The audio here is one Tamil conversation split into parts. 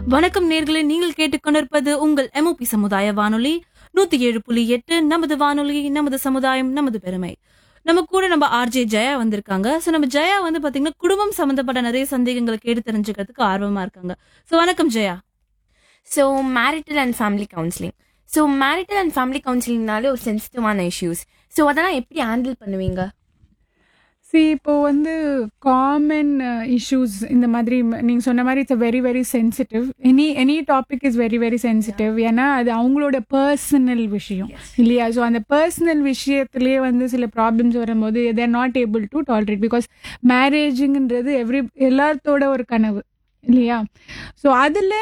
வணக்கம் நேர்களே, நீங்கள் கேட்டுக்கொண்டிருப்பது உங்கள் எம்ஓபி சமுதாய வானொலி 107.8. நமது வானொலி, நமது சமுதாயம், நமது பெருமை. நம்ம கூட நம்ம ஆர்ஜே ஜெயா வந்திருக்காங்க. ஸோ நம்ம ஜெயா வந்து பாத்தீங்கன்னா குடும்பம் சம்பந்தப்பட்ட நிறைய சந்தேகங்களை கேட்டு தெரிஞ்சுக்கிறதுக்கு ஆர்வமா இருக்காங்க. ஸோ வணக்கம் Jaya. So marital and family counselling. So marital and family கவுன்சிலிங்னாலே ஒரு சென்சிட்டிவான இஷ்யூஸ். ஸோ அதெல்லாம் எப்படி ஹேண்டில் பண்ணுவீங்க? இப்போ வந்து காமன் இஷ்யூஸ் இந்த மாதிரி நீங்கள் சொன்ன மாதிரி it's very very sensitive. Any topic is very very sensitive. ஏன்னா அது அவங்களோட பர்சனல் விஷயம் இல்லையா? ஸோ அந்த பர்சனல் விஷயத்துலேயே வந்து சில ப்ராப்ளம்ஸ் வரும்போது தேர் not able to tolerate. Because மேரேஜுங்கிறது எல்லாத்தோட ஒரு கனவு இல்லையா? ஸோ அதில்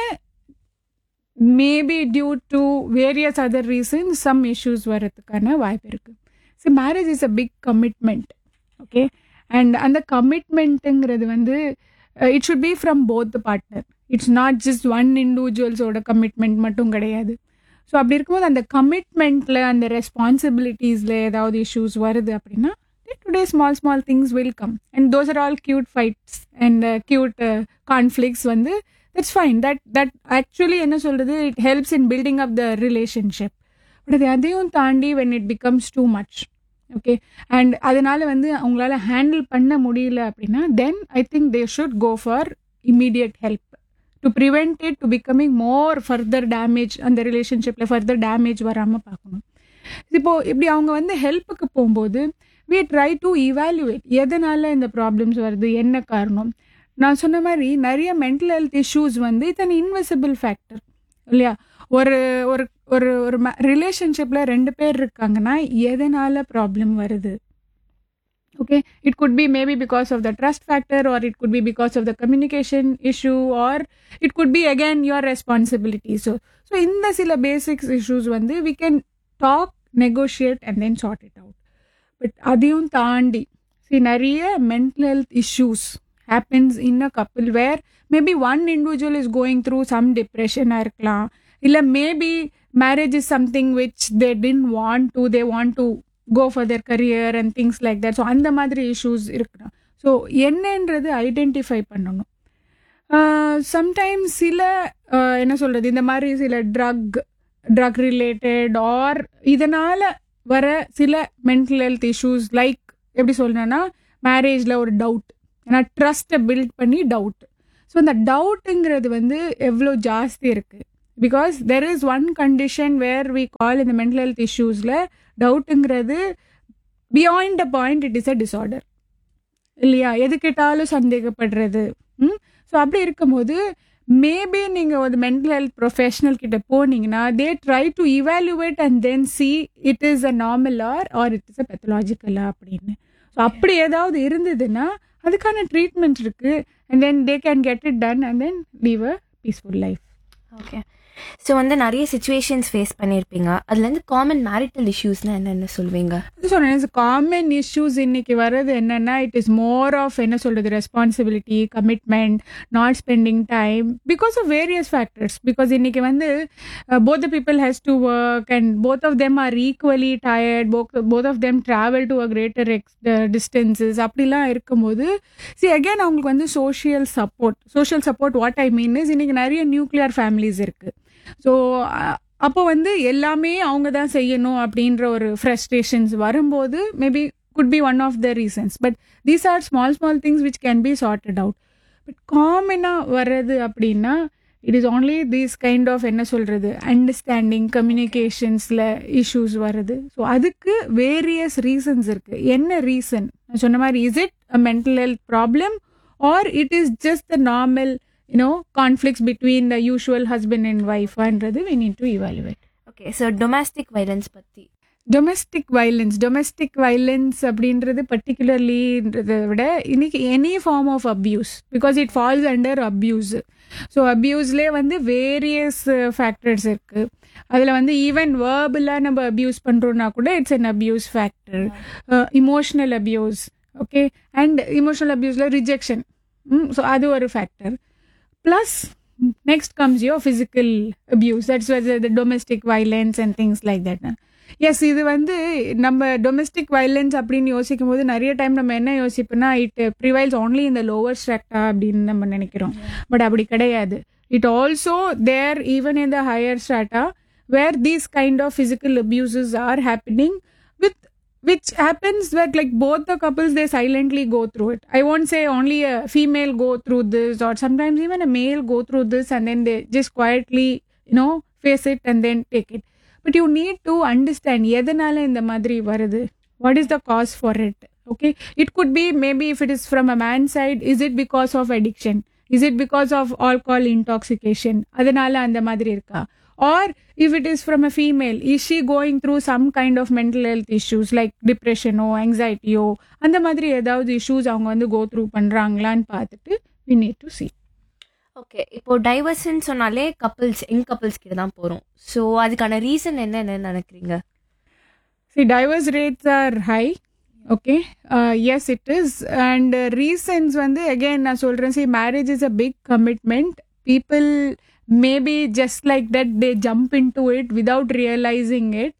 maybe due to various other reasons some issues வர்றதுக்கான வாய்ப்பு இருக்குது. So marriage is a big commitment. Okay, and அந்த கமிட்மெண்ட்டுங்கிறது வந்து it should be from both the partner. It's not just one இண்டிவிஜுவல்ஸோட commitment மட்டும் கிடையாது. ஸோ அப்படி இருக்கும்போது அந்த கமிட்மெண்ட்டில் அந்த ரெஸ்பான்சிபிலிட்டிஸில் ஏதாவது இஷ்யூஸ் வருது அப்படின்னா today small small things will come and those are all cute fights and cute conflicts வந்து தட்ஸ் ஃபைன். தட் ஆக்சுவலி என்ன சொல்கிறது, it helps in building up the relationship. But அது அதையும் தாண்டி when it becomes too much, okay, and அதனால வந்து அவங்களால ஹேண்டில் பண்ண முடியல அப்படின்னா தென் I think they should go for immediate help to prevent it to becoming more further damage. அந்த ரிலேஷன்ஷிப்பில் ஃபர்தர் டேமேஜ் வராமல் பார்க்கணும். இப்போது இப்படி அவங்க வந்து ஹெல்ப்புக்கு போகும்போது we try to evaluate எதனால் இந்த ப்ராப்ளம்ஸ் வருது, என்ன காரணம். நான் சொன்ன மாதிரி நிறைய மென்டல் ஹெல்த் இஷ்யூஸ் வந்து இட்ஸ் அன் இன்விசிபிள் ஃபேக்டர் இல்லையா? ஒரு ஒரு ஒரு ஒரு ரிலேஷன்ஷிப்பில் 2 பேர் இருக்காங்கன்னா எதனால் ப்ராப்ளம் வருது? Okay, it could be maybe because of the trust factor, R it could be because of the communication issue, R it could be again your responsibility. So இந்த சில பேசிக்ஸ் இஷ்யூஸ் வந்து we can talk, negotiate and then chart it out. But அதையும் தாண்டி நிறைய mental health issues happens in a couple where maybe one individual is going through some depression இருக்கலாம், இல்லை maybe marriage is something which they didn't want to, they want to go for their career and things like that. So அந்த மாதிரி இஷ்யூஸ் இருக்கலாம். ஸோ என்னன்றது ஐடென்டிஃபை பண்ணணும். சம்டைம்ஸ் சில என்ன சொல்கிறது, இந்த மாதிரி சில ட்ரக் ரிலேட்டட் ஆர் இதனால் வர சில மென்டல் ஹெல்த் இஷ்யூஸ் லைக் எப்படி சொல்லணும்னா மேரேஜில் ஒரு டவுட், ஏன்னா ட்ரஸ்ட்டை பில்ட் பண்ணி டவுட். ஸோ அந்த டவுட்டுங்கிறது வந்து எவ்வளோ ஜாஸ்தி இருக்குது. Because there is one condition where we call இந்த mental health இஷ்யூஸில் டவுட்டுங்கிறது beyond a point it is a disorder இல்லையா? எது கேட்டாலும் சந்தேகப்படுறது. ஸோ அப்படி இருக்கும்போது மேபி நீங்கள் ஒரு மென்டல் ஹெல்த் ப்ரொஃபஷனல் கிட்ட போனீங்கன்னா they try to evaluate and then see it is a normal R it is a பெத்தலாஜிக்கலா அப்படின்னு. ஸோ அப்படி ஏதாவது இருந்ததுன்னா அதுக்கான ட்ரீட்மெண்ட் இருக்குது and then they can get it done and then leave a peaceful life. Okay, so வந்து நிறைய சுச்சுவேஷன்ஸ் ஃபேஸ் பண்ணியிருப்பீங்க. அதுலேருந்து காமன் மேரிட்டல் இஷ்யூஸ்னால் என்னென்ன சொல்லுவீங்க? சொன்னேன் காமன் இஷ்யூஸ் இன்னைக்கு வர்றது என்னென்னா இட் இஸ் மோர் ஆஃப் என்ன சொல்கிறது, responsibility, commitment, not spending time because of various factors. Because இன்னைக்கு வந்து both the people has to work and both of them R equally tired, both of them travel to a greater distances. அப்படிலாம் இருக்கும்போது அகேன் அவங்களுக்கு வந்து social support what I mean is இன்னைக்கு நிறைய நியூக்ளியர் ஃபேமிலிஸ் இருக்குது. ஸோ அப்போ வந்து எல்லாமே அவங்க தான் செய்யணும் அப்படின்ற ஒரு ஃப்ரஸ்ட்ரேஷன்ஸ் வரும்போது maybe could be one of the reasons. But these are small things which can be chartered out. But காமனாக வர்றது அப்படின்னா it is only these kind of என்ன சொல்கிறது அண்டர்ஸ்டாண்டிங், கம்யூனிகேஷன்ஸில் இஷ்யூஸ் வருது. ஸோ அதுக்கு வேரியஸ் ரீசன்ஸ் இருக்குது. என்ன ரீசன் நான் சொன்ன மாதிரி is it a mental health problem R it is just the normal conflicts between the usual husband and wife andradhu we need to evaluate. Okay, so domestic violence பத்தி. domestic violence அப்படின்றது particularlyன்றதை விட இன்னைக்கு any form of abuse because it falls under abuse. So அப்யூஸ்லேயே வந்து வேரியஸ் ஃபேக்டர்ஸ் இருக்குது. அதில் வந்து ஈவன் வேர்பலாக நம்ம அப்யூஸ் பண்ணுறோன்னா கூட it's an abuse factor. Emotional abuse, okay, and emotional அப்யூஸில் rejection, so அது ஒரு factor. Plus, next comes your physical abuse. That's why the domestic violence and things like that. Yes, இது வந்து நம்ம domestic violence அப்படின்னு யோசிக்கும் போது நிறைய டைம் நம்ம என்ன யோசிப்போம்னா it prevails only in the lower strata அப்படின்னு நம்ம நினைக்கிறோம். பட் அப்படி கிடையாது. it also there even in the higher strata where these kind of physical abuses are happening, with which happens that like both the couples they silently go through it. I won't say only a female go through this, or sometimes even a male go through this and then they just quietly face it and then take it. But you need to understand எதனால இந்த மாதிரி வருது, what is the cause for it. Okay, it could be maybe if it is from a man's side, is it because of addiction, is it because of alcohol intoxication, அதனால அந்த மாதிரி இருக்கா, or if it is from a female, is she going through some kind of mental health issues like depression or anxiety or அந்த மாதிரி ஏதாவது issues அவங்க வந்து go through பண்றாங்களான்னு பார்த்துட்டு we need to see. Okay, இப்போ டைவர்ஸ்ன்னு சொன்னாலே கப்பல்ஸ் கிட்ட தான் போகிறோம். ஸோ அதுக்கான ரீசன் என்னன்னு நினைக்கிறீங்க? See, divorce rates are high. Okay, yes it is, and reasons வந்து again நான் சொல்றேன், see marriage is a big commitment. People maybe just like that they jump into it without realizing it,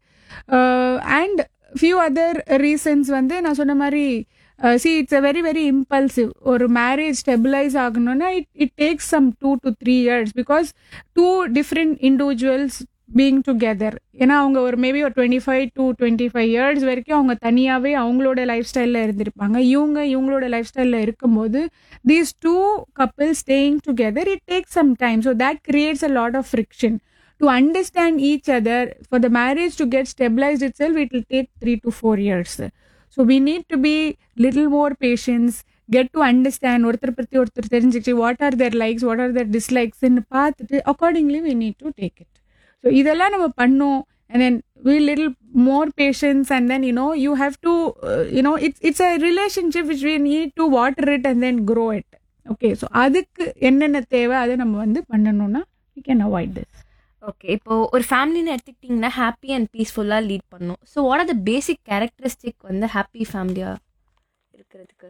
and few other reasons வந்து நான் சொன்ன மாதிரி see it's a very very impulsive. ஒரு marriage stabilize ஆகணும்னா it takes some 2 to 3 years because two different individuals being together. ஏன்னா அவங்க ஒரு மேபி ஒரு 25 to 25 years வரைக்கும் அவங்க தனியாகவே அவங்களோட லைஃப் ஸ்டைலில் இருந்திருப்பாங்க. இவங்களோட லைஃப் ஸ்டைலில் இருக்கும்போது these two couples staying together, it takes some time. So that creates a lot of friction. To understand each other, for the marriage to get stabilized itself, it will take 3 to 4 years. So we need to be little more patience, get to understand ஒருத்தர் பற்றி ஒருத்தர் தெரிஞ்சுக்கிட்டு what are their likes, what are their dislikes பார்த்துட்டு accordingly we need to take it. So இதெல்லாம் நம்ம பண்ணோம், and then we little more patience, and then you have to it's a relationship which we need to water it and then grow it. Okay, so அதுக்கு என்னென்ன தேவை அதை நம்ம வந்து பண்ணணும்னா we can avoid this. Okay, இப்போ ஒரு ஃபேமிலின்னு எடுத்துக்கிட்டிங்கன்னா ஹாப்பி அண்ட் பீஸ்ஃபுல்லாக லீட் பண்ணும். So what are the basic characteristic வந்து ஹாப்பி ஃபேமிலியாக இருக்கிறதுக்கு?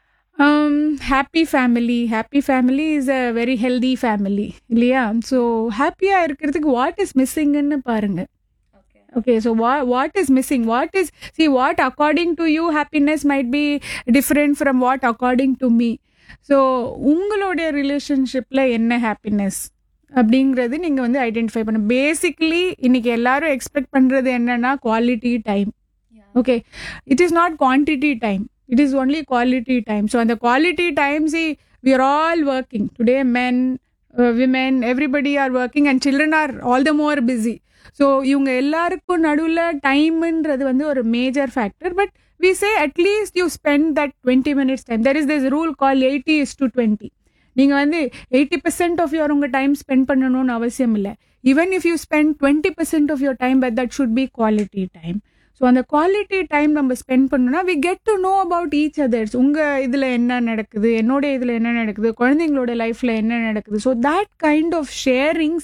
Happy family is a very healthy family இல்லையா? ஸோ ஹாப்பியாக இருக்கிறதுக்கு what is missingன்னு பாருங்க. Okay, so what is missing? What according to you happiness might be different from what according to me. So உங்களுடைய ரிலேஷன்ஷிப்பில் என்ன ஹாப்பினஸ் அப்படிங்கிறது நீங்கள் வந்து ஐடென்டிஃபை பண்ண. பேசிக்கலி இன்னைக்கு எல்லாரும் எக்ஸ்பெக்ட் பண்ணுறது என்னன்னா quality time. Okay, it is not quantity time, it is only quality time. So on the quality time, see, we are all working today, men, women, everybody are working, and children are all the more busy. So இவங்க எல்லாருக்கும் நடுவில் டைம்ன்றது வந்து ஒரு major factor. But we say at least you spend that 20 minutes time. There is this rule called 80:20. நீங்கள் வந்து 80% of your உங்கள் டைம் ஸ்பெண்ட் பண்ணணும்னு அவசியம் இல்லை. Even if you spend 20% of your time, but that should be quality time. So அந்த குவாலிட்டி டைம் நம்ம ஸ்பெண்ட் பண்ணோம்னா we get to know about each others. உங்கள் இதில் என்ன நடக்குது, என்னோட இதில் என்ன நடக்குது, குழந்தைங்களோட லைஃப்பில் என்ன நடக்குது. So that kind of sharings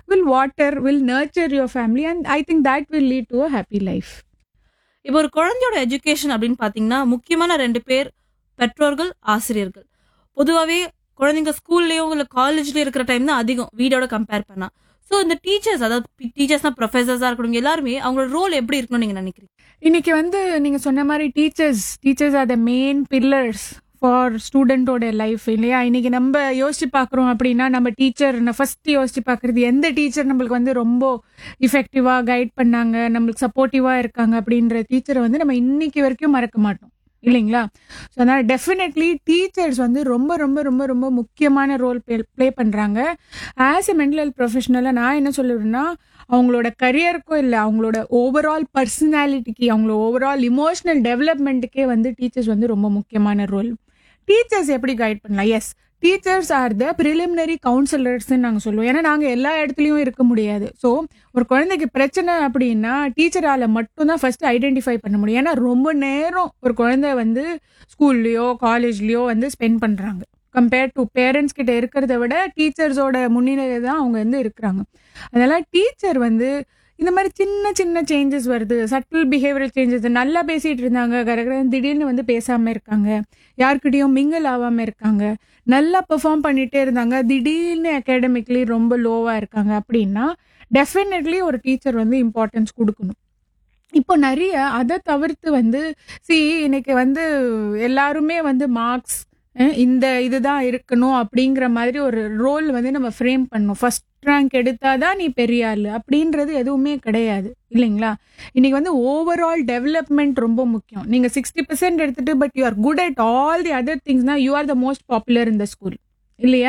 will nurture your family, and I think that will lead to a happy life. இப்போ ஒரு குழந்தையோட எஜுகேஷன் அப்படின்னு பார்த்தீங்கன்னா முக்கியமான 2 பேர் பெற்றோர்கள், ஆசிரியர்கள். பொதுவாகவே குழந்தைங்க ஸ்கூல்லேயோ இல்லை காலேஜ்லேயோ இருக்கிற டைம் தான் அதிகம் வீடோட கம்பேர் பண்ணா. ஸோ இந்த டீச்சர்ஸ், அதாவது டீச்சர்ஸ்னா ப்ரொஃபஸர்ஸாக இருக்கணும், எல்லாருமே அவங்களோட ரோல் எப்படி இருக்கணும்னு நீங்கள் நினைக்கிறீங்க? இன்னைக்கு வந்து நீங்கள் சொன்ன மாதிரி teachers are the main pillars for ஸ்டூடெண்ட்டோட life இல்லையா? இன்னைக்கு நம்ம யோசிச்சு பார்க்குறோம் அப்படின்னா நம்ம டீச்சர் ஃபர்ஸ்ட் யோசிச்சு பார்க்குறது எந்த டீச்சர் நம்மளுக்கு வந்து ரொம்ப இஃபெக்டிவாக கைட் பண்ணாங்க, நம்மளுக்கு சப்போர்ட்டிவாக இருக்காங்க அப்படின்ற டீச்சரை வந்து நம்ம இன்னைக்கு வரைக்கும் மறக்க மாட்டோம் இல்லைங்களா? ஸோ அதனால் டெஃபினெட்லி டீச்சர்ஸ் வந்து ரொம்ப ரொம்ப ரொம்ப ரொம்ப முக்கியமான ரோல் ப்ளே பண்ணுறாங்க. ஆஸ் எ மென்டல் ஹெல்த் ப்ரொஃபஷனலாக நான் என்ன சொல்லுவேன்னா, அவங்களோட கரியருக்கும் இல்லை, அவங்களோட ஓவரால் பர்சனாலிட்டிக்கு, அவங்களோட ஓவரால் இமோஷனல் டெவலப்மெண்ட்டுக்கே வந்து டீச்சர்ஸ் வந்து ரொம்ப முக்கியமான ரோல். டீச்சர்ஸ் எப்படி கைட் பண்ணலாம்? S, teachers are the preliminary கவுன்சிலர்ஸ்ன்னு நாங்கள் சொல்லுவோம். ஏன்னா நாங்கள் எல்லா இடத்துலையும் இருக்க முடியாது. ஸோ ஒரு குழந்தைக்கு பிரச்சனை அப்படின்னா டீச்சரால் மட்டும்தான் ஃபர்ஸ்ட் ஐடென்டிஃபை பண்ண முடியும். ஏன்னா ரொம்ப நேரம் ஒரு குழந்தை வந்து ஸ்கூல்லையோ காலேஜ்லேயோ வந்து ஸ்பெண்ட் பண்ணுறாங்க. கம்பேர்ட் டு பேரண்ட்ஸ் கிட்ட இருக்கிறத விட டீச்சர்ஸோட முன்னிலை தான் அவங்க வந்து இருக்கிறாங்க. அதனால் டீச்சர் வந்து இந்த மாதிரி சின்ன சின்ன சேஞ்சஸ் வருது, சட்டில் பிஹேவியரல் சேஞ்சஸ். நல்லா பேசிகிட்டு இருந்தாங்க, திடீர்னு வந்து பேசாமல் இருக்காங்க, யாருக்கிட்டையும் மிங்கிள் ஆகாமல் இருக்காங்க, நல்லா பெர்ஃபார்ம் பண்ணிகிட்டே இருந்தாங்க, திடீர்னு அகாடமிக்லி ரொம்ப லோவாக இருக்காங்க அப்படின்னா டெஃபினெட்லி ஒரு டீச்சர் வந்து இம்பார்ட்டன்ஸ் கொடுக்கணும். இப்போ நிறைய அதை தவிர்த்து வந்து இன்னைக்கு வந்து எல்லாருமே வந்து மார்க்ஸ் இந்த இதுதான் இருக்கணும் அப்படிங்கிற மாதிரி ஒரு ரோல் வந்து நம்ம ஃப்ரேம் பண்ணணும். ஃபர்ஸ்ட் ரேங்க் எடுத்தாதான் நீ பெரிய ஆளு அப்படின்றது எதுவுமே கிடையாது இல்லைங்களா? இன்னைக்கு வந்து ஓவரால் டெவலப்மெண்ட் ரொம்ப முக்கியம். நீங்க 60% எடுத்துட்டு but you are good at all the other திங்ஸ்னா you are the most popular in the school இல்லையா?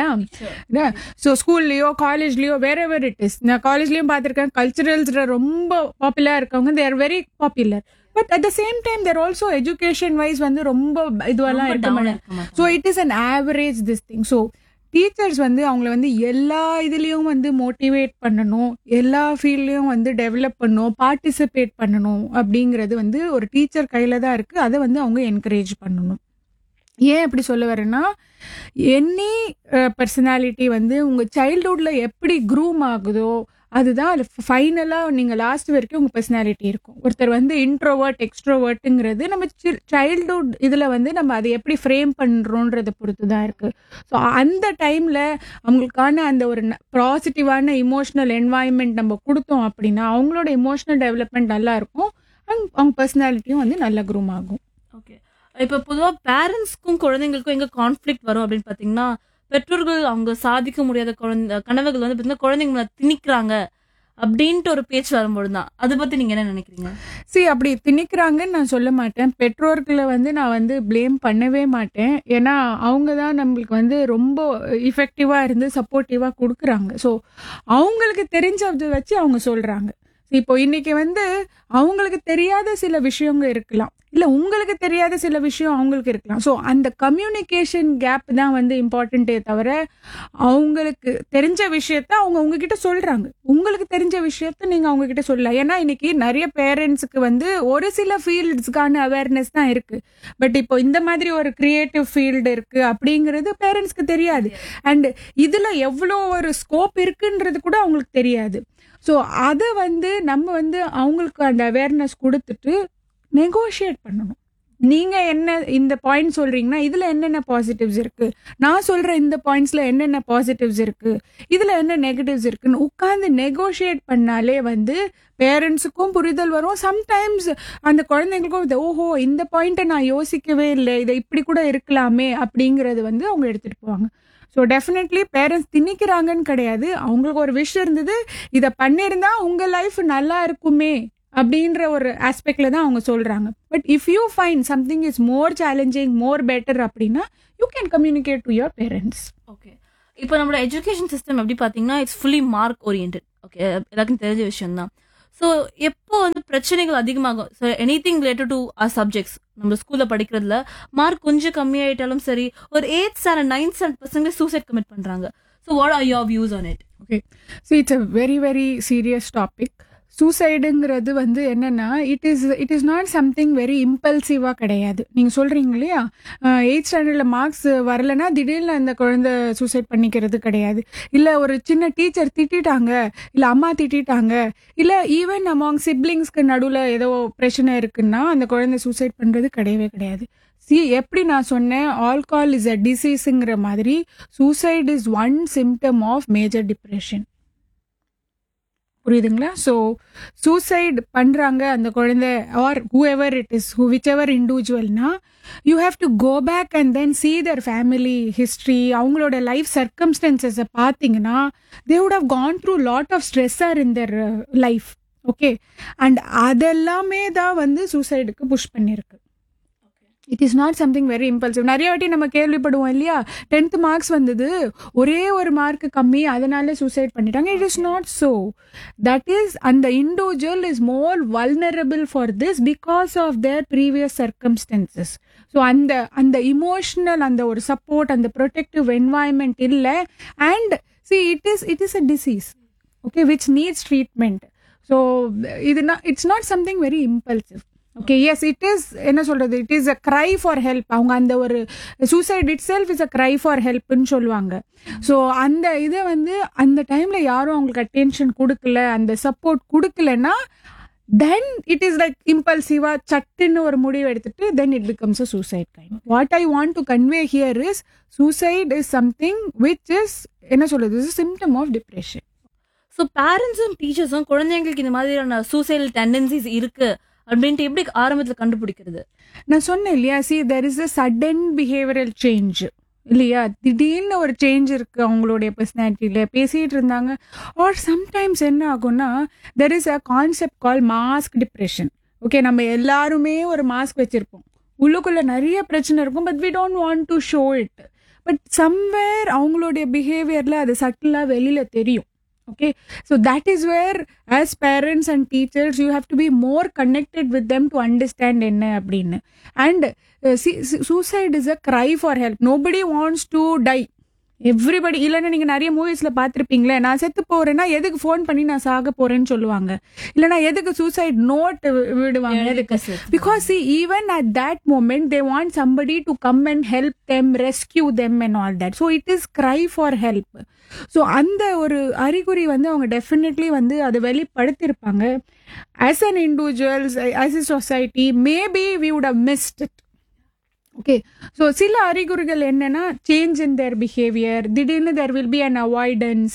So ஸ்கூல்லையோ காலேஜ்லயோ where ever it is. நான் காலேஜ்லயும் பார்த்துருக்கேன், கல்ச்சுரல்ஸ்ல ரொம்ப பாப்புலர் இருக்கவங்க they are very popular. But at the same time there also education wise வந்து ரொம்ப இதுவெல்லாம் இருக்க மாட்டாங்க. So it is an average this thing. So teachers வந்து அவங்கள வந்து எல்லா இதுலேயும் வந்து மோட்டிவேட் பண்ணணும், எல்லா ஃபீல்ட்லேயும் வந்து டெவலப் பண்ணணும், பார்ட்டிசிபேட் பண்ணணும் அப்படிங்கிறது வந்து ஒரு டீச்சர் கையில் தான் இருக்குது. அதை வந்து அவங்க என்கரேஜ் பண்ணணும். ஏன் அப்படி சொல்ல வரேன்னா, எனி பர்சனாலிட்டி வந்து உங்கள் சைல்ட்ஹுட்டில் எப்படி க்ரூம் ஆகுதோ அதுதான் அது ஃபைனலாக நீங்கள் லாஸ்ட் வரைக்கும் உங்கள் பர்சனாலிட்டி இருக்கும். ஒருத்தர் வந்து இன்ட்ரோவர்ட் எக்ஸ்ட்ரோவர்ட்டுங்கிறது நம்ம சைல்ட்ஹுட் இதில் வந்து நம்ம அதை எப்படி ஃப்ரேம் பண்ணுறோன்றதை பொறுத்து தான் இருக்குது. ஸோ அந்த டைமில் அவங்களுக்கான அந்த ஒரு பாசிட்டிவான இமோஷனல் என்வாயன்மெண்ட் நம்ம கொடுத்தோம் அப்படின்னா அவங்களோட இமோஷனல் டெவலப்மெண்ட் நல்லா இருக்கும், அவங்க பர்சனாலிட்டியும் வந்து நல்லா க்ரூம் ஆகும். ஓகே, இப்போ பொதுவாக பேரண்ட்ஸ்க்கும் குழந்தைங்களுக்கும் எங்கே கான்ஃப்ளிக்ட் வரும் அப்படின்னு பார்த்தீங்கன்னா, பெற்றோர்கள் அவங்க சாதிக்க முடியாத கனவுகள் வந்து பார்த்தீங்கன்னா குழந்தைங்களை திணிக்கிறாங்க அப்படின்ட்டு ஒரு பேச்சு வரும்போது தான். அதை பற்றி நீங்கள் என்ன நினைக்கிறீங்க? அப்படி திணிக்கிறாங்கன்னு நான் சொல்ல மாட்டேன். பெற்றோர்களை வந்து நான் வந்து ப்ளேம் பண்ணவே மாட்டேன். ஏன்னா அவங்க தான் நம்மளுக்கு வந்து ரொம்ப இஃபெக்டிவாக இருந்து சப்போர்ட்டிவாக கொடுக்குறாங்க. ஸோ அவங்களுக்கு தெரிஞ்சதை வச்சு அவங்க சொல்கிறாங்க. இப்போ இன்னைக்கு வந்து அவங்களுக்கு தெரியாத சில விஷயங்க இருக்கலாம், இல்லை உங்களுக்கு தெரியாத சில விஷயம் அவங்களுக்கு இருக்கலாம். ஸோ அந்த கம்யூனிகேஷன் கேப் தான் வந்து இம்பார்ட்டண்ட்டே தவிர அவங்களுக்கு தெரிஞ்ச விஷயத்த அவங்க உங்ககிட்ட சொல்கிறாங்க, உங்களுக்கு தெரிஞ்ச விஷயத்த நீங்கள் அவங்கக்கிட்ட சொல்லலாம். ஏன்னா இன்னைக்கு நிறைய பேரண்ட்ஸுக்கு வந்து ஒரு சில ஃபீல்ட்ஸ்க்கான அவேர்னஸ் தான் இருக்குது. பட் இப்போ இந்த மாதிரி ஒரு கிரியேட்டிவ் ஃபீல்டு இருக்குது அப்படிங்கிறது பேரண்ட்ஸ்க்கு தெரியாது. அண்ட் இதில் எவ்வளோ ஒரு ஸ்கோப் இருக்குன்றது கூட அவங்களுக்கு தெரியாது. ஸோ அதை வந்து நம்ம வந்து அவங்களுக்கு அந்த அவேர்னஸ் கொடுத்துட்டு நெகோஷியேட் பண்ணணும். நீங்கள் என்ன இந்த பாயிண்ட் சொல்கிறீங்கன்னா இதில் என்னென்ன பாசிட்டிவ்ஸ் இருக்குது, நான் சொல்கிற இந்த பாயிண்ட்ஸில் என்னென்ன பாசிட்டிவ்ஸ் இருக்குது, இதில் என்ன நெகட்டிவ்ஸ் இருக்குன்னு உட்காந்து நெகோஷியேட் பண்ணாலே வந்து பேரண்ட்ஸுக்கும் புரிதல் வரும். சம்டைம்ஸ் அந்த குழந்தைங்களுக்கும் ஓஹோ இந்த பாயிண்ட்டை நான் யோசிக்கவே இல்லை, இதை இப்படி கூட இருக்கலாமே அப்படிங்கிறது வந்து அவங்க எடுத்துகிட்டு போவாங்க. ஸோ டெஃபினெட்லி பேரண்ட்ஸ் திணிக்கிறாங்கன்னு கிடையாது. அவங்களுக்கு ஒரு விஷயம் இருந்தது, இதை பண்ணியிருந்தா உங்கள் லைஃப் நல்லா இருக்குமே அப்படின்ற ஒரு ஆஸ்பெக்ட்ல தான் அவங்க சொல்றாங்க. But if you find something is more challenging more better அப்படின்னா you can communicate to your parents. Okay, இப்போ நம்மளோட எஜுகேஷன் சிஸ்டம் எப்படி பார்த்தீங்கன்னா it's fully mark orient. Okay, எல்லாருக்கும் தெரிஞ்ச விஷயம் தான். ஸோ எப்போ வந்து பிரச்சனைகள் அதிகமாகும், so any thing related to R subjects நம்ம ஸ்கூலில் படிக்கிறதுல மார்க் கொஞ்சம் கம்மியாயிட்டாலும் சரி, ஒரு 8th ஸ்டாண்டர்ட் 9th ஸ்டாண்டர்ட் பசங்க சூசைட் கமிட் பண்ணுறாங்க. So what are your views on it? Okay, so it's a very very serious topic. சூசைடுங்கிறது வந்து என்னன்னா it is not something very இம்பல்சிவாக கிடையாது. நீங்கள் சொல்கிறீங்க இல்லையா 8th ஸ்டாண்டர்டில் மார்க்ஸ் வரலைன்னா திடீர்னு அந்த குழந்தை சூசைட் பண்ணிக்கிறது கிடையாது. இல்லை ஒரு சின்ன டீச்சர் திட்டாங்க, இல்லை அம்மா திட்டாங்க, இல்லை ஈவன் அமாங் சிப்ளிங்ஸ்க்கு நடுவில் ஏதோ பிரச்சனை இருக்குன்னா அந்த குழந்தை சூசைட் பண்ணுறது கிடையவே கிடையாது. எப்படி நான் சொன்னேன், ஆல்கஹால் இஸ் அ டிசீஸுங்கிற மாதிரி suicide is one symptom of major depression. புரியுதுங்களா? ஸோ சூசைட் பண்ணுறாங்க அந்த குழந்தை R whoever it is, விச்எவர் இண்டிவிஜுவல்னா you have to go back and then sea Dhar family history, அவங்களோட லைஃப் சர்க்கம்ஸ்டன்சஸை பார்த்தீங்கன்னா they would have gone through lot of ஸ்ட்ரெஸ்ஸர் in Dhar life. Okay, and அதெல்லாமே தான் வந்து சூசைடுக்கு புஷ் பண்ணியிருக்கு. It is not something very impulsive. நிறைய வாட்டி நம்ம கேள்விப்படுவோம் இல்லையா, 10th மார்க்ஸ் வந்தது, ஒரே ஒரு மார்க் கம்மி, அதனால சூசைட் பண்ணிட்டாங்க. It is not so. That is அந்த individual is more vulnerable for this because of their previous circumstances. So அந்த இமோஷனல் அந்த ஒரு சப்போர்ட், அந்த ப்ரொடெக்டிவ் என்வாயன்மெண்ட் இல்லை. And see it is a disease, okay, which needs treatment. So it's not something very impulsive. Okay, S it is என்ன சொல்றது, it is a cry for help. அவங்க அந்த ஒரு suicide it self is a cry for ஹெல்ப்னு சொல்லுவாங்க. ஸோ அந்த இதை வந்து அந்த டைம்ல யாரும் அவங்களுக்கு அட்டென்ஷன் கொடுக்கல, அந்த சப்போர்ட் கொடுக்கலன்னா தென் இட் இஸ் லைக் இம்பல்சிவா சட்டுன்னு ஒரு முடிவு எடுத்துட்டு then it becomes a suicide kind. What I want to convey here is suicide is something which is என்ன சொல்றது, is symptom of depression. So பேரண்ட்ஸும் டீச்சர்ஸும் குழந்தைங்களுக்கு இந்த மாதிரியான சூசைடல் டெண்டன்சிஸ் இருக்கு அப்படின்ட்டு எப்படி ஆரம்பத்துல கண்டுபிடிக்கிறது? நான் சொன்னேன் இல்லையா, there is a sudden behavioral change இல்லையா, திடீர்னு ஒரு சேஞ்ச் இருக்கு அவங்களுடைய பர்சனாலிட்டியில. பேசிட்டு இருந்தாங்க ஆர் சம்டைம்ஸ் என்ன ஆகும்னா there is a concept called mask depression. Okay, நம்ம எல்லாருமே ஒரு மாஸ்க் வச்சிருப்போம், உள்ளுக்குள்ள நிறைய பிரச்சனை இருக்கும், but we don't want to show it. But somewhere அவங்களுடைய பிஹேவியர்ல அது சட்டிலா வெளியில தெரியும். Okay, so that is where as parents and teachers you have to be more connected with them to understand enna appadinu. And see, suicide is a cry for help. Nobody wants to die. Everybody இல்லைன்னா நீங்கள் நிறைய மூவிஸில் பார்த்துருப்பீங்களே, நான் செத்து போகிறேன்னா எதுக்கு ஃபோன் பண்ணி நான் சாக போகிறேன்னு சொல்லுவாங்க, இல்லைனா எதுக்கு சூசைட் நோட் விடுவாங்க, எதுக்கு? Because see, even at that moment they want somebody to come and help them, rescue them and all that. So it is cry for help. So அந்த ஒரு அறிகுறி வந்து அவங்க டெஃபினெட்லி வந்து அதை வெளிப்படுத்தியிருப்பாங்க. As an individuals, as a society, maybe we would have mist it. Okay, so சில அறிகுறிகள் என்னன்னா சேஞ்ச் இன் தேர் பிஹேவியர், திடீர்னு there will be an avoidance,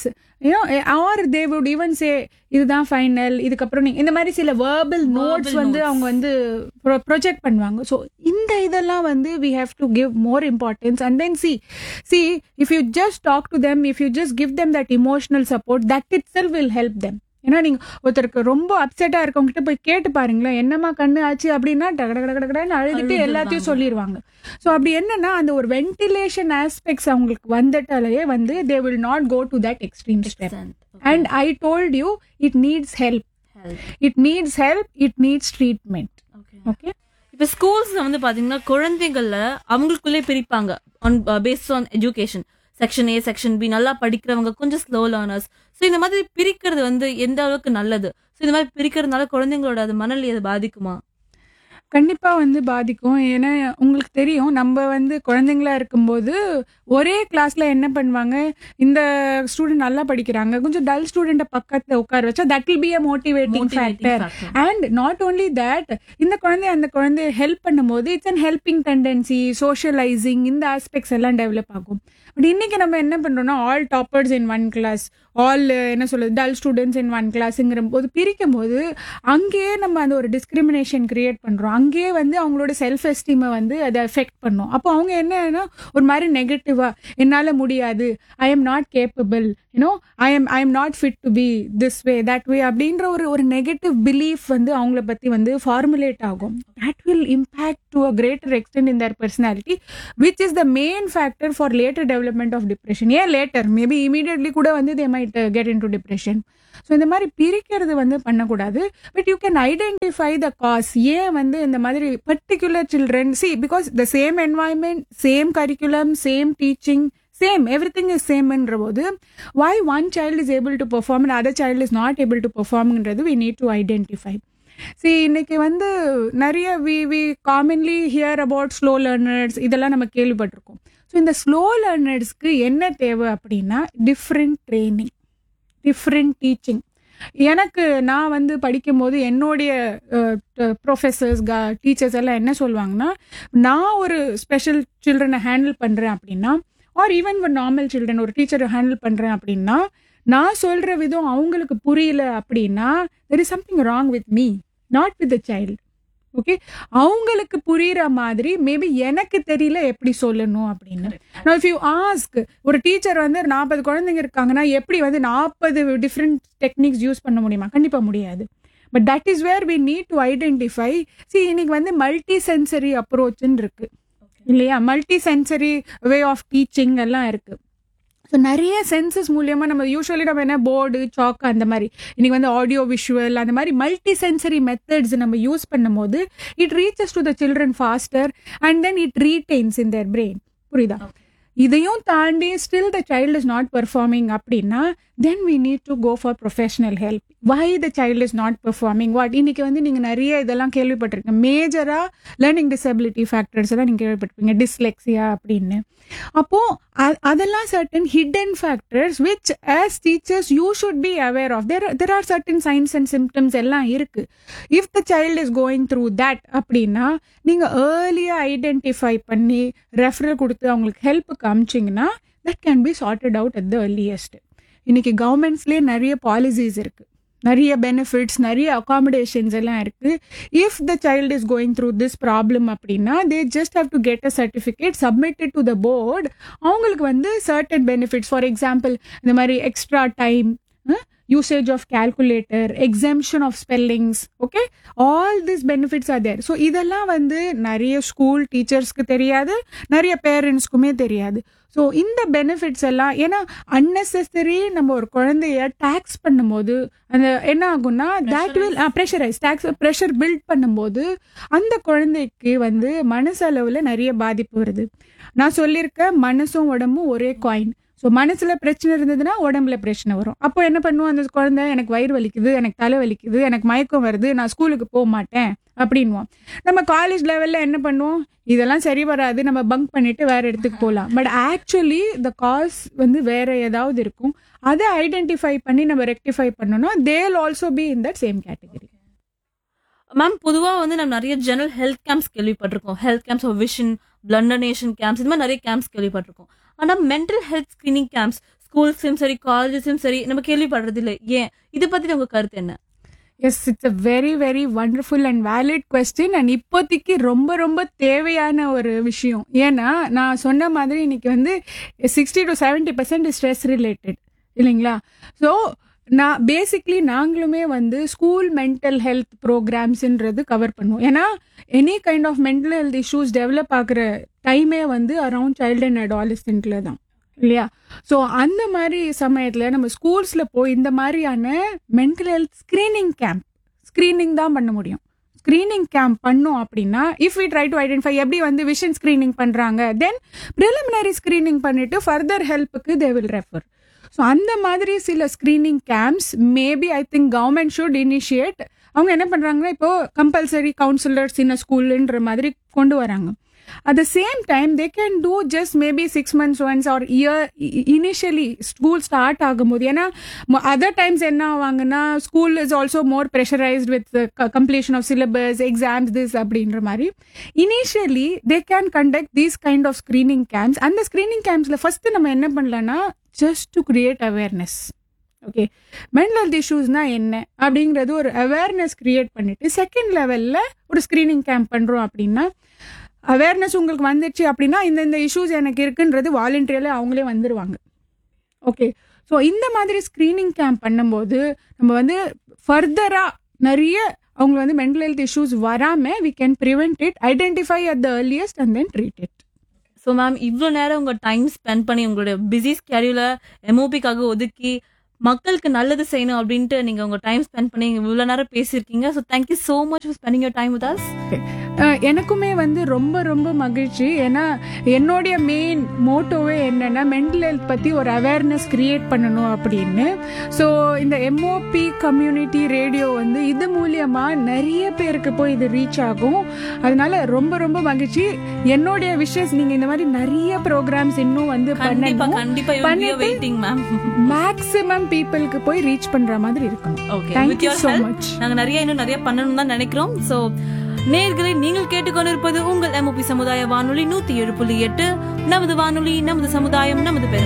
R they would even சே இதுதான் ஃபைனல், இதுக்கப்புறம் இந்த மாதிரி சில வேர்பல் நோட்ஸ் வந்து அவங்க வந்து ப்ரொஜெக்ட் பண்ணுவாங்க. ஸோ இந்த இதெல்லாம் வந்து we have to give more importance. And then see if you just talk to them, if you just give them that emotional support, that it self will help them. ஏன்னா நீங்க ஒருத்தருக்கு ரொம்ப அப்செட்டா இருக்கவங்ககிட்ட போய் கேட்டு பாருங்களேன், என்னமா கண்ணு ஆச்சு அப்படின்னா டகடகடகடன்னு அழுதுட்டு எல்லாத்தையும் சொல்லிடுவாங்க. ஸோ அப்படி என்னன்னா அந்த ஒரு வென்டிலேஷன் ஆஸ்பெக்ட்ஸ் அவங்களுக்கு வந்துட்டாலே வந்து they will not go to that extreme step. And I told you, it needs help, it needs help, it needs treatment. Okay, இப்போ ஸ்கூல்ஸ்ல வந்து பாத்தீங்கன்னா குழந்தைகள்ல அவங்களுக்குள்ளே பிரிப்பாங்க on based on education. Section A, section B, நல்லா படிக்கிறவங்க, கொஞ்சம் ஸ்லோ லேர்னர்ஸ். ஸோ இந்த மாதிரி பிரிக்கிறது வந்து எந்த அளவுக்கு நல்லது? ஸோ இந்த மாதிரி பிரிக்கிறதுனால குழந்தைங்களோட அது மனநிலை அதை பாதிக்குமா? கண்டிப்பா வந்து பாதிக்கும். ஏன்னா உங்களுக்கு தெரியும், நம்ம வந்து குழந்தைங்களா இருக்கும்போது ஒரே கிளாஸ்ல என்ன பண்ணுவாங்க, இந்த ஸ்டூடெண்ட் நல்லா படிக்கிறாங்க, கொஞ்சம் டல் ஸ்டூடெண்ட்டை பக்கத்துல உட்கார வச்சா that will be a motivating factor. And not only that, இந்த குழந்தை அந்த குழந்தைய ஹெல்ப் பண்ணும்போது it's an helping tendency, socialising, இந்த ஆஸ்பெக்ட்ஸ் எல்லாம் டெவலப் ஆகும். பட் இன்னைக்கு நம்ம என்ன பண்றோம்னா all toppers in one class, all என்ன சொல்றது டல் ஸ்டூடெண்ட்ஸ் இன் ஒன் கிளாஸ்ங்கிற போது பிரிக்கும் போது அங்கேயே நம்ம அந்த ஒரு டிஸ்கிரிமினேஷன் கிரியேட் பண்றோம். அங்கேயே வந்து அவங்களோட செல்ஃப் எஸ்டீமை வந்து அதை எஃபெக்ட் பண்ணும். அப்போ அவங்க என்னன்னா ஒரு மாதிரி நெகட்டிவா, என்னால முடியாது, I am not capable, you know I am not fit to be this way that way அப்படின்ற ஒரு நெகட்டிவ் பிலீஃப் வந்து அவங்கள பத்தி வந்து ஃபார்முலேட் ஆகும். that will impact to a greater extent in their personality, which is the main factor for later development of depression. Yeah, later maybe immediately கூட வந்து they might get into depression. So இந்த மாதிரி பிரிக்கிறது வந்து பண்ணக்கூடாது. But you can identify the cause. ஏன் வந்து இந்த மாதிரி particular children, C because the same environment, same curriculum, same teaching, same everything is சேம்ன்ற போது why one child is able to perform and other child is not able to performன்றது we need to identify. See, இன்னைக்கு வந்து நிறைய we commonly hear about slow learners, இதெல்லாம் நம்ம கேள்விப்பட்டிருக்கோம். ஸோ இந்த ஸ்லோ லேர்னர்ஸ்க்கு என்ன தேவை அப்படின்னா டிஃப்ரெண்ட் ட்ரைனிங், டிஃப்ரெண்ட் டீச்சிங். எனக்கு நான் வந்து படிக்கும்போது என்னுடைய ப்ரொஃபஸர்ஸ் டீச்சர்ஸ் எல்லாம் என்ன சொல்லுவாங்கன்னா, நான் ஒரு ஸ்பெஷல் சில்ட்ரனை ஹேண்டில் பண்ணுறேன் அப்படின்னா, ஆர் ஈவன் ஒரு நார்மல் சில்ட்ரன் ஒரு டீச்சரை ஹேண்டில் பண்ணுறேன் அப்படின்னா, நான் சொல்கிற விதம் அவங்களுக்கு புரியல அப்படின்னா there is something wrong with me, not with the child. Okay, அவங்களுக்கு புரியுற மாதிரி மேபி எனக்கு தெரியல எப்படி சொல்லணும் அப்படின்னு. நான் இஃப் யூ ஆஸ்க், ஒரு டீச்சர் வந்து 40 குழந்தைங்க இருக்காங்கன்னா எப்படி வந்து 40 டிஃப்ரெண்ட் டெக்னிக்ஸ் யூஸ் பண்ண முடியுமா? கண்டிப்பா முடியாது. But that is where we need to identify. இன்னைக்கு வந்து மல்டி சென்சரி அப்ரோச்ன்னு இருக்கு இல்லையா, multi sensory way of teaching எல்லாம் இருக்கு. ஸோ நிறைய சென்சஸ் மூலியமா நம்ம யூஸ்வலி நம்ம என்ன போர்டு, சாக்கு அந்த மாதிரி, இன்னைக்கு வந்து ஆடியோ விஷுவல் அந்த மாதிரி மல்டி சென்சரி மெத்தட்ஸ் நம்ம யூஸ் பண்ணும் போது it reaches to the children pastor and then it retains in there brain. புரியுதா? இதையும் தாண்டி still the child is not performing அப்படின்னா then we need to go for professional help. Why the child is not performing what? இன்னைக்கு வந்து நீங்கள் நிறைய இதெல்லாம் கேள்விப்பட்டிருக்கீங்க. மேஜராக லேர்னிங் டிசபிலிட்டி ஃபேக்டர்ஸ் எல்லாம் நீங்கள் கேள்விப்பட்டிருப்பீங்க, டிஸ்லெக்ஸியா அப்படின்னு. அப்போ அதெல்லாம் certain hidden factors which as teachers you should be aware of. There are certain science and symptoms எல்லாம் இருக்கு. If the child is going through that அப்படின்னா நீங்கள் ஏர்லியாக ஐடென்டிஃபை பண்ணி ரெஃபரல் கொடுத்து அவங்களுக்கு ஹெல்ப்புக்கு அமிச்சிங்கன்னா that can be chartered out at the earliest. இன்னைக்கு கவர்மெண்ட்ஸ்லேயே நிறைய பாலிசிஸ் இருக்கு. நிறைய பெனிஃபிட்ஸ், நிறைய அகாமடேஷன்ஸ் எல்லாம் இருக்கு. If the child is going through this problem அப்படின்னா they just have to get a certificate submitted to the board. அவங்களுக்கு வந்து சர்டன் பெனிஃபிட்ஸ், ஃபார் எக்ஸாம்பிள் இந்த மாதிரி extra time, usage of calculator, exemption of spellings, okay, all these benefits are there. So இதெல்லாம் வந்து நிறைய ஸ்கூல் டீச்சர்ஸ்க்கு தெரியாது, நிறைய பேரண்ட்ஸ்க்குமே தெரியாது. ஸோ இந்த பெனிஃபிட்ஸ் எல்லாம் ஏன்னா அன்னெசரி நம்ம ஒரு குழந்தைய டேக்ஸ் பண்ணும்போது அந்த என்ன ஆகும்னா that will pressurise tax pressure build பண்ணும்போது அந்த குழந்தைக்கு வந்து மனசளவில் நிறைய பாதிப்பு வருது. நான் சொல்லியிருக்கேன், மனசும் உடம்பும் ஒரே காயின். ஸோ மனசுல பிரச்சனை இருந்ததுன்னா உடம்புல பிரச்சனை வரும். அப்போ என்ன பண்ணுவோம், அந்த குழந்தை எனக்கு வயிறு வலிக்குது, எனக்கு தலை வலிக்குது, எனக்கு மயக்கம் வருது, நான் ஸ்கூலுக்கு போக மாட்டேன் அப்படின்வோம். நம்ம காலேஜ் லெவல்ல என்ன பண்ணுவோம், இதெல்லாம் சரி வராது, நம்ம பங்க் பண்ணிட்டு வேற இடத்துக்கு போகலாம். பட் ஆக்சுவலி த காஸ் வந்து வேற ஏதாவது இருக்கும். அதை ஐடென்டிஃபை பண்ணி நம்ம ரெக்டிஃபை பண்ணணும். They will also be in that same category. Ma'am பொதுவாக வந்து நம்ம நிறைய ஜெனரல் ஹெல்த் கேம்ப்ஸ் கேள்விப்பட்டிருக்கோம். Health camps of vision, blood donation camps, இந்த மாதிரி நிறைய கேம்ப்ஸ் கேள்விப்பட்டிருக்கோம். ஆனால் மென்டல் ஹெல்த் ஸ்கிரீனிங் கேம்ப்ஸ் ஸ்கூல்ஸ்லையும் சரி காலேஜஸ்லையும் சரி நம்ம கேள்விப்படுறது இல்லை. ஏன்? இதை பற்றி உங்கள் கருத்து என்ன? S, it's a very very wonderful and valid question. And இப்போதைக்கு ரொம்ப ரொம்ப தேவையான ஒரு விஷயம். ஏன்னா நான் சொன்ன மாதிரி இன்னைக்கு வந்து 60 to 70% ஸ்ட்ரெஸ் ரிலேட்டட் இல்லைங்களா? ஸோ நான் பேசிக்லி நாங்களுமே வந்து ஸ்கூல் மென்டல் ஹெல்த் ப்ரோக்ராம்ஸ்ன்றது கவர் பண்ணுவோம். ஏன்னா any kind of mental health issues develop ஆகிற டைமே வந்து அரவுண்ட் சைல்டு அண்ட் அடாலசென்ட்ல தான் இல்லையா? ஸோ அந்த மாதிரி சமயத்தில் நம்ம ஸ்கூல்ஸில் போய் இந்த மாதிரியான மென்டல் ஹெல்த் ஸ்க்ரீனிங் தான் பண்ண முடியும். ஸ்க்ரீனிங் கேம்ப் பண்ணோம் அப்படின்னா if we try to identify எப்படி வந்து விஷன் ஸ்க்ரீனிங் பண்ணுறாங்க, தென் ப்ரிலிமினரி ஸ்க்ரீனிங் பண்ணிட்டு ஃபர்தர் ஹெல்ப்புக்கு தே வில் ரெஃபர். ஸோ அந்த மாதிரி சில screening camps maybe I think government should initiate. அவங்க என்ன பண்ணுறாங்கன்னா இப்போ கம்பல்சரி கவுன்சிலர்ஸ் இன் ஸ்கூலுன்ற மாதிரி கொண்டு வராங்க. At the same time, they can do just maybe 6 months once or year initially school start ஆகும்போது. ஏன்னா other times என்ன ஆவாங்கன்னா school is also more pressurized with the completion of syllabus, exams, this அப்படின்ற மாதிரி. Initially, they can conduct these kind of screening camps. And the screening campsல first நம்ம என்ன பண்ணலாம்னா just to create awareness. Okay, mental health இஷ்யூஸ்னா என்ன அப்படிங்கிறது ஒரு அவேர்னஸ் கிரியேட் பண்ணிட்டு செகண்ட் லெவலில் ஒரு ஸ்க்ரீனிங் கேம்ப் பண்ணுறோம் அப்படின்னா அவேர்னஸ் உங்களுக்கு வந்துடுச்சு அப்படின்னா இந்த இஷ்யூஸ் எனக்கு இருக்குன்றது வாலண்டியரில் அவங்களே வந்துடுவாங்க. ஓகே, ஸோ இந்த மாதிரி ஸ்க்ரீனிங் கேம்ப் பண்ணும்போது நம்ம வந்து ஃபர்தராக நிறைய அவங்க வந்து மென்டல் ஹெல்த் இஷ்யூஸ் வராமல் we can prevent it, identify at the earliest and then treat it. So ma'am இவ்வளோ நேரம் உங்கள் டைம் ஸ்பெண்ட் பண்ணி உங்களுடைய பிஸி ஸ்கெடியூலை எம்ஓபிக்காக ஒதுக்கி மக்களுக்கு நல்லது செய்யணும் அப்படின்ட்டு நீங்கள் உங்கள் டைம் ஸ்பெண்ட் பண்ணி இவ்வளோ நேரம் பேசியிருக்கீங்க. So thank you so much for spending your time with us. எனக்குமே வந்து ரொம்ப ரொம்ப மகிழ்ச்சி. ஏன்னா என்னுடைய மெயின் மோட்டோவே என்னன்னா மென்டல் ஹெல்த் பற்றி ஒரு அவேர்னஸ் கிரியேட் பண்ணணும் அப்படின்னு. ஸோ இந்த எம்ஓபி கம்யூனிட்டி ரேடியோ வந்து இது மூலியமாக நிறைய பேருக்கு போய் இது ரீச் ஆகும். அதனால ரொம்ப ரொம்ப மகிழ்ச்சி. என்னுடைய விஷஸ் நீங்கள் இந்த மாதிரி நிறைய ப்ரோக்ராம்ஸ் இன்னும் வந்து மேக்ஸிமம் பீப்புளுக்கு போய் ரீச் பண்ற மாதிரி இருக்கணும். ஓகே, வித் யுவர் ஹெல்ப் நாங்க இன்னும் நிறைய பண்ணணும் தான் நினைக்கிறோம். சோ நேயர்களே, நீங்கள் கேட்டுக்கொண்டிருப்பது உங்கள் எம்ஓபி சமுதாய வானொலி 107.8. நமது வானொலி, நமது சமுதாயம், நமது பெருமை.